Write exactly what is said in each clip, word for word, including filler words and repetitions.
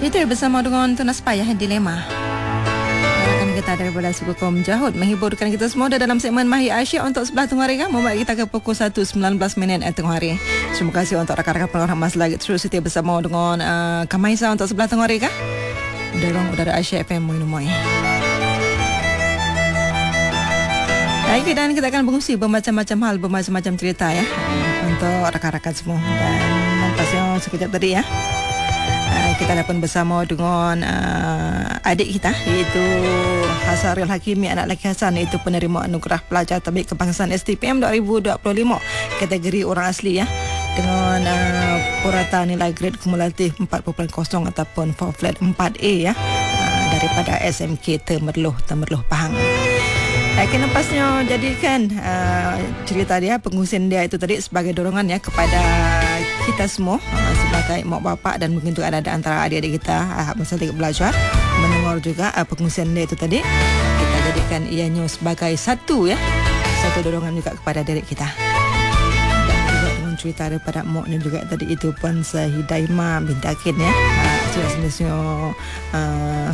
Twitter bersama dengan Tunas Payah Dilema. Rakan kita daripada suku kaum Jahud menghiburkan kita semua dalam segmen Mahir Asyik untuk sebelah tengah hari kan, membawa kita ke pukul satu sembilan belas minit tengah hari. Terima kasih untuk rakan-rakan pengarah Mas lagi terus setia bersama dengan uh, Kamaisa untuk sebelah tengah hari kan. Dorong udara Asyik F M Moinumoi. Baik, dan kita akan berkongsi bermacam-macam hal, bermacam-macam cerita ya untuk rakan-rakan semua. Dan nampaknya sekejap tadi ya, kita dah pun bersama dengan uh, adik kita iaitu Hasaril Hakimi, anak lelaki Hasan, iaitu penerima anugerah pelajar tabik kebangsaan S T P M dua ribu dua puluh lima kategori orang asli ya, dengan uh, purata nilai grade kumulatif empat titik kosong ataupun four flat empat A ya, uh, daripada S M K Temerloh Temerloh Pahang. Akan lepasnya jadikan uh, cerita dia, pengusian dia itu tadi sebagai dorongan ya kepada kita semua uh, sebagai mak bapak, dan mungkin juga ada antara adik-adik kita uh, masa kita belajar mendengar juga uh, pengusian dia itu tadi, kita jadikan ianya sebagai satu ya, satu dorongan juga kepada diri kita. Dan juga dengan cerita daripada mak ni juga tadi itu Puan Sahidaima binti Akin ya, uh, sudah semestinya uh,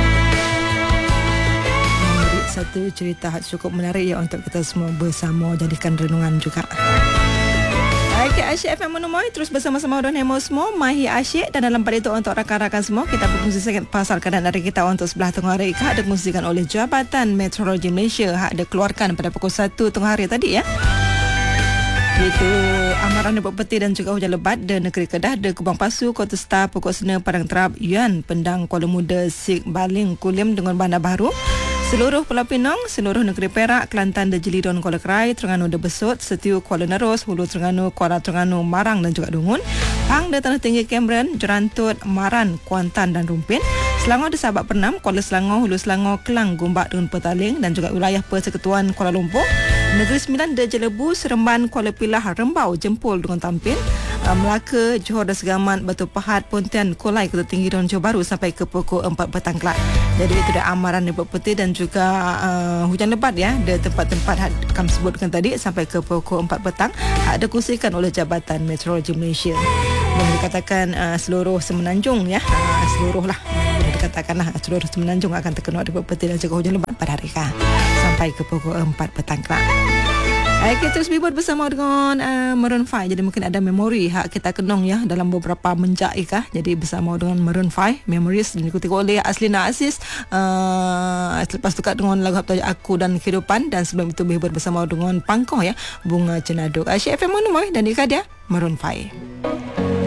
satu cerita cukup menarik ya untuk kita semua bersama jadikan renungan juga. Baik, Asyik F M Moinumoi terus bersama-sama dengan Nemo semua Mahir Asyik, dan dalam pada itu untuk rakan-rakan semua kita berkongsi sedikit pasal keadaan dari kita untuk sebelah tengah hari. Hak dikongsikan oleh Jabatan Meteorologi Malaysia, hak dikeluarkan pada pukul satu tengah hari tadi ya. Iaitu amaran lebat peti dan juga hujan lebat di negeri Kedah, di Kubang Pasu, Kota Star, Pokok Sena, Padang Terap, Yuan, Pendang, Kuala Muda, Sik, Baling, Kulim dengan Bandar Baru, seluruh Pulau Pinang, seluruh negeri Perak, Kelantan, Dejeli dan Kuala Kerai, Terengganu, De Besut, Setiu, Kuala Nerus, Hulu Terengganu, Kuala Terengganu, Marang dan juga Dungun, Pang dan Tanah Tinggi Cameron, Jerantut, Maran, Kuantan dan Rumpin, Selangor di Sabak Pernam, Kuala Selangor, Hulu Selangor, Kelang, Gombak dengan Petaling dan juga wilayah Persekutuan Kuala Lumpur, Negeri Sembilan, De Jelebu, Seremban, Kuala Pilah, Rembau, Jempol dengan Tampin, Melaka, Johor dan Segamat, Batu Pahat, Pontian, Kolai, Kota Tinggi dan Johor Bahru sampai ke pukul empat petang kelak. Jadi itu dah amaran lebat peti dan juga uh, hujan lebat ya, di tempat-tempat kami sebutkan tadi sampai ke pukul empat petang, ada dikongsikan oleh Jabatan Meteorologi Malaysia. Boleh dikatakan uh, seluruh semenanjung ya, uh, seluruh lah, boleh dikatakanlah seluruh semenanjung akan terkena lebat peti dan juga hujan lebat pada hari K sampai ke pukul empat petang kelak. Kita terus berbuat bersama dengan uh, Maroon five. Jadi mungkin ada memori hak kita kenang ya dalam beberapa menjak ikah. Jadi bersama dengan Maroon five, Memories, diikuti oleh Aslina Aziz. Uh, selepas tu kat dengan lagu Haptaja Aku dan Kehidupan, dan sebelum itu berbuat bersama dengan Pangkoh ya, Bunga Cenaduk. Asyik F M Moinumoi dan ikah dia Maroon five.